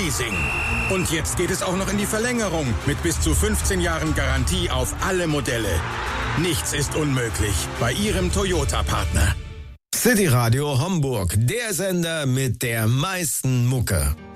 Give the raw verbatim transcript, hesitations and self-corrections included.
Leasing. Und jetzt geht es auch noch in die Verlängerung mit bis zu fünfzehn Jahren Garantie auf alle Modelle. Nichts ist unmöglich bei Ihrem Toyota-Partner. City Radio Homburg, der Sender mit der meisten Mucke.